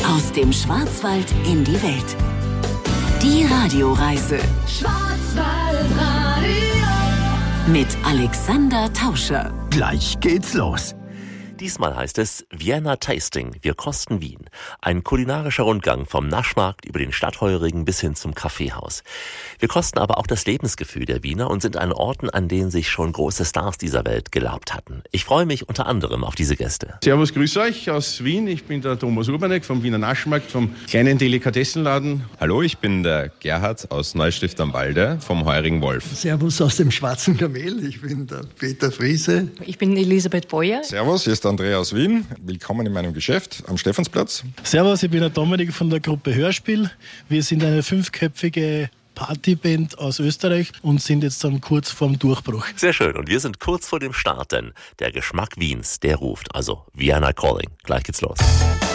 Aus dem Schwarzwald in die Welt. Die Radioreise Schwarzwaldradio mit Alexander Tauscher. Gleich geht's los. Diesmal heißt es Vienna Tasting. Wir kosten Wien. Ein kulinarischer Rundgang vom Naschmarkt über den Stadtheurigen bis hin zum Kaffeehaus. Wir kosten aber auch das Lebensgefühl der Wiener und sind an Orten, an denen sich schon große Stars dieser Welt gelabt hatten. Ich freue mich unter anderem auf diese Gäste. Servus, grüß euch aus Wien. Ich bin der Thomas Urbanek vom Wiener Naschmarkt, vom kleinen Delikatessenladen. Hallo, ich bin der Gerhard aus Neustift am Walde vom Heurigen Wolf. Servus aus dem Schwarzen Kamel, ich bin der Peter Friese. Ich bin Elisabeth Boyer. Servus, hier ist der Andrea aus Wien. Willkommen in meinem Geschäft am Stephansplatz. Servus, ich bin der Dominik von der Gruppe Hörspiel. Wir sind eine 5-köpfige Partyband aus Österreich und sind jetzt dann kurz vorm Durchbruch. Sehr schön. Und wir sind kurz vor dem Start, denn der Geschmack Wiens, der ruft. Also Vienna Calling. Gleich geht's los.